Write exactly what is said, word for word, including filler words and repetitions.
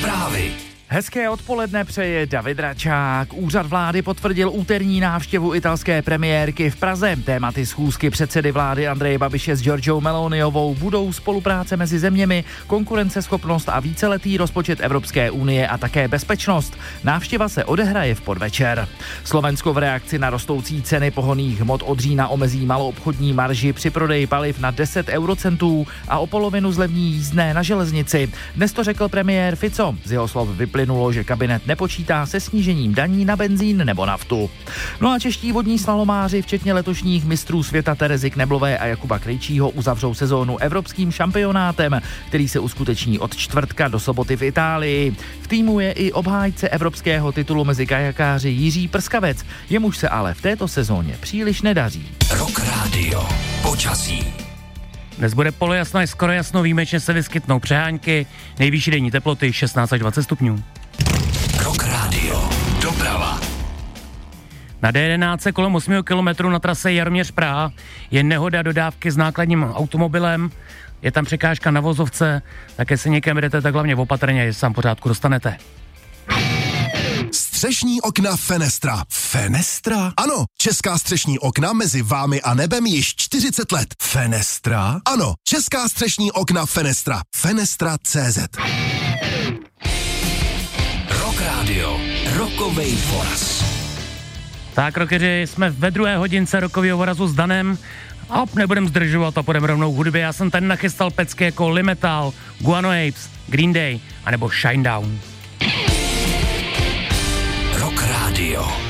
Zprávy. Hezké odpoledne přeje David Račák. Úřad vlády potvrdil úterní návštěvu italské premiérky v Praze. Tématy schůzky předsedy vlády Andreje Babiše s Giorgiou Meloniovou budou spolupráce mezi zeměmi, konkurenceschopnost a víceletý rozpočet Evropské unie a také bezpečnost. Návštěva se odehraje v podvečer. Slovensko v reakci na rostoucí ceny pohonných hmot od října omezí maloobchodní marži při prodeji paliv na deset eurocentů a o polovinu zlevní jízdné na železnici. Dnes to řekl premiér Fico. Z jeho slov vyplynulo, že kabinet nepočítá se snížením daní na benzín nebo naftu. No a čeští vodní slalomáři, včetně letošních mistrů světa Terezy Kneblové a Jakuba Krejčího, uzavřou sezónu evropským šampionátem, který se uskuteční od čtvrtka do soboty v Itálii. V týmu je i obhájce evropského titulu mezi kajakáři Jiří Prskavec. Jemuž se ale v této sezóně příliš nedaří. Rock Radio. Počasí. Dnes bude polojasno a skoro jasno, výjimečně se vyskytnou přehánky, nejvyšší denní teploty šestnáct až dvacet stupňů. Rock Radio. Doprava. Na D jedenáct kolem osm kilometrů na trase Jaroměř-Praha je nehoda dodávky s nákladním automobilem, je tam překážka na vozovce, také se někam jdete, tak hlavně opatrně, že se tam pořádku dostanete. Střešní okna Fenestra. Fenestra? Ano, česká střešní okna mezi vámi a nebem již čtyřicet let. Fenestra? Ano, česká střešní okna Fenestra. Fenestra tečka cé zet. Rock Radio. Rockovej voraz. Tak, rockeři, jsme ve druhé hodince rockového vorazu s Danem a nebudem zdržovat a půjdeme rovnou hudbě. Já jsem tady nachystal pecky jako Limetal, Guano Apes, Green Day anebo Shinedown. Rock Radio.